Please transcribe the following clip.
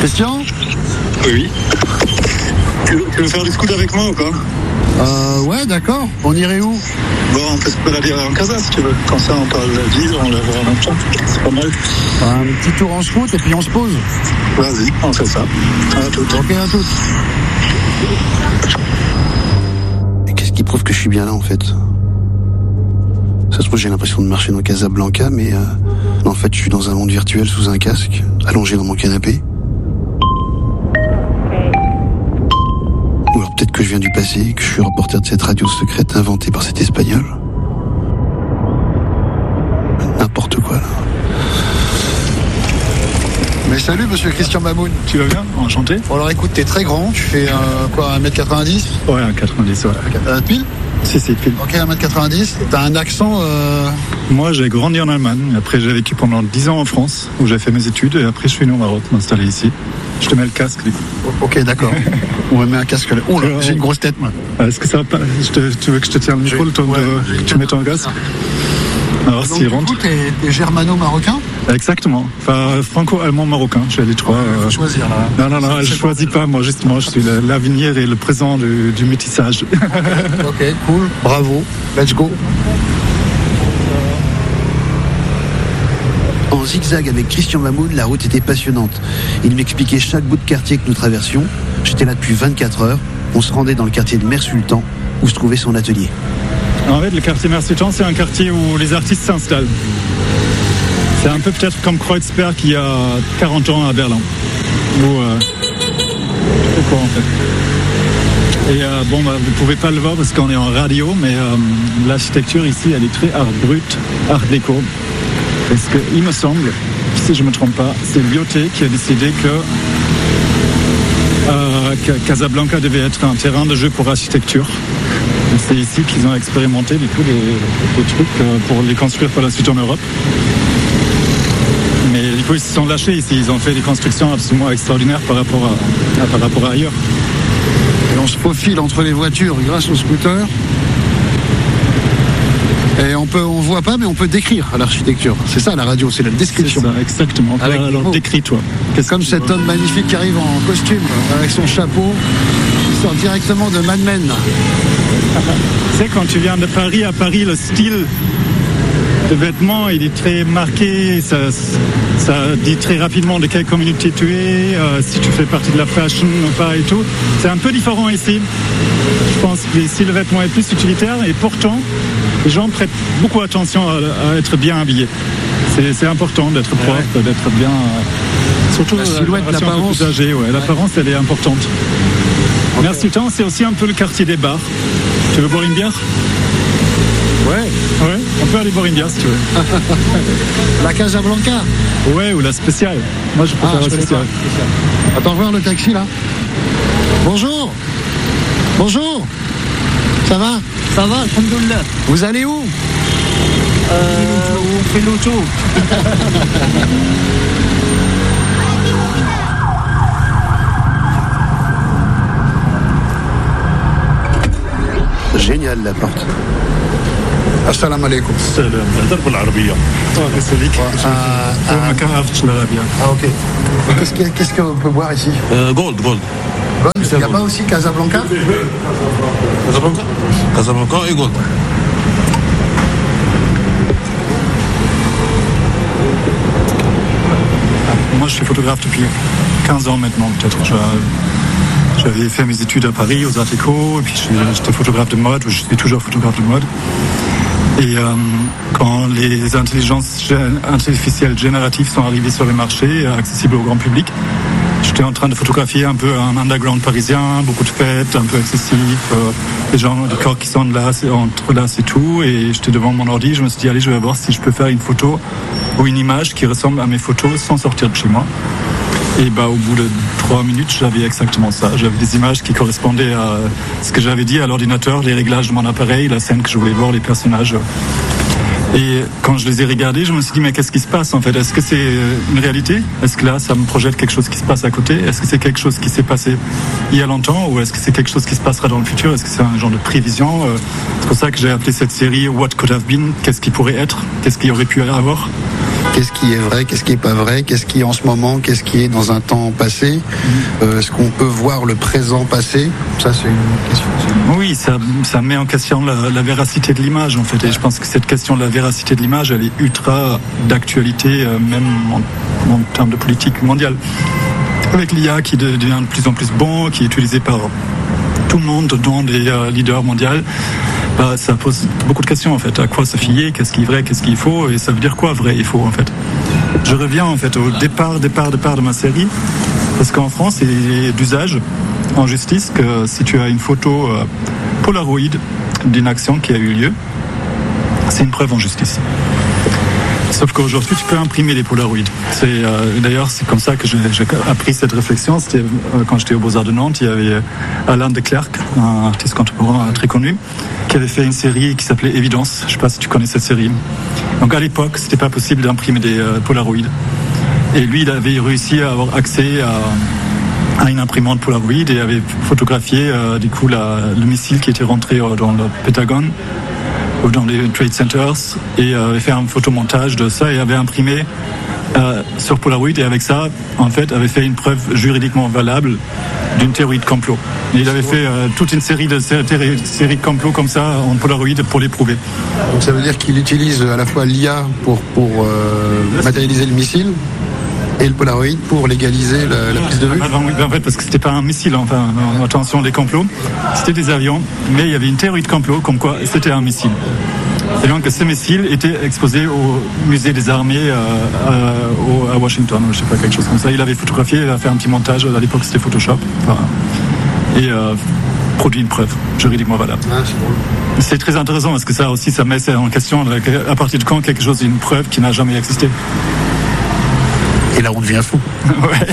Christian ? Oui. Tu veux faire du scoot avec moi ou quoi ? Ouais, d'accord. On irait où ? Bon, on peut se balader en casa si tu veux. Comme ça, on parle de la ville, on la voit en même temps. C'est pas mal. Un petit tour en scoot et puis on se pose. Vas-y, on fait ça. À tout. Ok, à tout. Et qu'est-ce qui prouve que je suis bien là, en fait ? Ça se trouve, j'ai l'impression de marcher dans Casablanca, mais en fait, je suis dans un monde virtuel sous un casque, allongé dans mon canapé. Ou alors peut-être que je viens du passé, que je suis reporter de cette radio secrète inventée par cet Espagnol. N'importe quoi, là. Mais salut, monsieur Christian Mamoun. Tu vas bien ? Enchanté. Bon, alors écoute, t'es très grand. Tu fais quoi, 1m90 ? Ouais, 1m90, ouais. Pile ? Si, pile. Ok, 1m90. T'as un accent Moi, j'ai grandi en Allemagne. Après, j'ai vécu pendant 10 ans en France, où j'ai fait mes études. Et après, je suis venu au Maroc, m'installer ici. Je te mets le casque, du coup. Ok, d'accord. On va mettre un casque là. Oh là, j'ai une grosse tête, moi. Est-ce que ça va pas ? Tu veux que je te tienne le micro, le temps que tu mettes en casque ? Alors, Donc, s'il rentre. T'es germano-marocain ? Exactement. Enfin, franco-allemand-marocain. J'ai les trois. Choisir, là. Non, je choisis pas. Moi, justement, je suis l'avenir et le présent du métissage. Ok, cool. Bravo. Let's go. En zigzag avec Christian Mamoun, la route était passionnante. Il m'expliquait chaque bout de quartier que nous traversions. J'étais là depuis 24 heures. On se rendait dans le quartier de Mère Sultan, où se trouvait son atelier. En fait, le quartier Mère Sultan, c'est un quartier où les artistes s'installent. C'est un peu peut-être comme Kreuzberg il y a 40 ans à Berlin. C'est quoi en fait. Et vous pouvez pas le voir parce qu'on est en radio, mais l'architecture ici, elle est très art brut, art déco. Parce qu'il me semble, si je me trompe pas, c'est Lyoté qui a décidé que Casablanca devait être un terrain de jeu pour architecture. Et c'est ici qu'ils ont expérimenté du coup des trucs pour les construire par la suite en Europe. Mais du coup, ils se sont lâchés ici. Ils ont fait des constructions absolument extraordinaires par rapport à ailleurs. Et on se faufile entre les voitures grâce aux scooters. Et on voit pas, mais on peut décrire l'architecture. C'est ça la radio, c'est la description. C'est ça, exactement. Alors décris-toi. Comme cet homme magnifique qui arrive en costume, avec son chapeau, qui sort directement de Mad Men. Tu sais, quand tu viens de Paris, à Paris, le style de vêtements, il est très marqué. Ça dit très rapidement de quelle communauté tu es, si tu fais partie de la fashion ou pas et tout. C'est un peu différent ici. Je pense que ici, le vêtement est plus utilitaire et pourtant, les gens prêtent beaucoup attention à être bien habillés. C'est important d'être propre, d'être bien... surtout la silhouette, l'apparence. L'apparence, elle est importante. Okay. Mère Sultan, c'est aussi un peu le quartier des bars. Tu veux boire une bière ? Ouais, on peut aller boire une bière si tu veux. La Casablanca ? Ouais, ou la spéciale. Moi, je préfère la spéciale. Attends, voir le taxi là. Bonjour. Ça va ? Ça va, alhamdoulilah. Vous allez où ? On fait l'auto. Génial la porte. Assalamu alaikum. Salam. الضربة العربية. Ok. Qu'est-ce qu'on peut boire ici ? Gold. Il n'y a pas aussi Casablanca ? Casablanca et Gold. Moi, je suis photographe depuis 15 ans maintenant, peut-être. J'avais fait mes études à Paris, aux Art Déco, et puis j'étais photographe de mode, je suis toujours photographe de mode. Et quand les intelligences artificielles génératives sont arrivées sur le marché, accessibles au grand public, j'étais en train de photographier un peu un underground parisien, beaucoup de fêtes, un peu excessif, des gens, des corps qui sont là, entrelacés et tout. Et j'étais devant mon ordi, je me suis dit, allez, je vais voir si je peux faire une photo ou une image qui ressemble à mes photos sans sortir de chez moi. Et au bout de 3 minutes, j'avais exactement ça. J'avais des images qui correspondaient à ce que j'avais dit à l'ordinateur, les réglages de mon appareil, la scène que je voulais voir, les personnages. Et quand je les ai regardés, je me suis dit, mais qu'est-ce qui se passe en fait ? Est-ce que c'est une réalité ? Est-ce que là, ça me projette quelque chose qui se passe à côté ? Est-ce que c'est quelque chose qui s'est passé il y a longtemps ? Ou est-ce que c'est quelque chose qui se passera dans le futur ? Est-ce que c'est un genre de prévision ? C'est pour ça que j'ai appelé cette série What Could Have Been ? Qu'est-ce qui pourrait être ? Qu'est-ce qu'il y aurait pu avoir ? Qu'est-ce qui est vrai, qu'est-ce qui est pas vrai, qu'est-ce qui est en ce moment, qu'est-ce qui est dans un temps passé, est-ce qu'on peut voir le présent passé? Ça, c'est une question. Oui, ça met en question la véracité de l'image, en fait. Et je pense que cette question de la véracité de l'image, elle est ultra d'actualité, même en termes de politique mondiale. Avec l'IA qui devient de plus en plus bon, qui est utilisé par tout le monde, dont des leaders mondiaux, ça pose beaucoup de questions, en fait. À quoi se fier? Qu'est-ce qui est vrai? Qu'est-ce qu'il faut? Et ça veut dire quoi, vrai et faux, en fait? Je reviens, en fait, au départ de ma série, parce qu'en France, il est d'usage en justice que si tu as une photo Polaroid d'une action qui a eu lieu, c'est une preuve en justice. Sauf qu'aujourd'hui, tu peux imprimer les Polaroids. D'ailleurs, c'est comme ça que j'ai appris cette réflexion. C'était quand j'étais au Beaux-Arts de Nantes, il y avait Alain de Klerk, un artiste contemporain très connu, qui avait fait une série qui s'appelait Évidence. Je ne sais pas si tu connais cette série. Donc à l'époque, c'était pas possible d'imprimer des Polaroids. Et lui, il avait réussi à avoir accès à une imprimante Polaroid et avait photographié du coup le missile qui était rentré dans le Pentagone ou dans les Trade Centers et avait fait un photomontage de ça et avait imprimé sur Polaroid et avec ça, en fait, avait fait une preuve juridiquement valable d'une théorie de complot. Et il avait fait toute une série de complot comme ça en Polaroid pour les prouver. Donc ça veut dire qu'il utilise à la fois l'IA pour matérialiser le missile et le Polaroid pour légaliser la prise de vue. En fait, parce que c'était pas un missile, enfin, attention, les complots, c'était des avions, mais il y avait une théorie de complot comme quoi c'était un missile. Et donc, ce missile était exposé au musée des armées à Washington, je sais pas, quelque chose comme ça. Il avait photographié, il a fait un petit montage, à l'époque c'était Photoshop, et produit une preuve juridiquement valable. C'est très intéressant parce que ça aussi, ça met en question à partir de quand quelque chose est une preuve qui n'a jamais existé. Et là, on devient fou. Ouais.